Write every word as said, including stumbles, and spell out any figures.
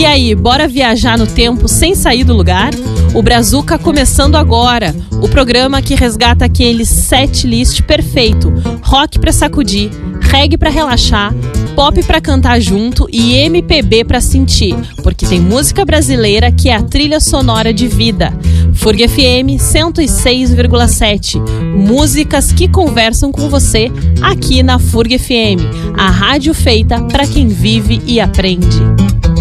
aí, bora viajar no tempo sem sair do lugar? O Brazuca começando agora, o programa que resgata aquele set list perfeito, rock pra sacudir, reggae pra relaxar, pop pra cantar junto e M P B pra sentir, porque tem música brasileira que é a trilha sonora de vida. F U R G F M cento e seis vírgula sete, músicas que conversam com você aqui na F U R G F M, a rádio feita pra quem vive e aprende.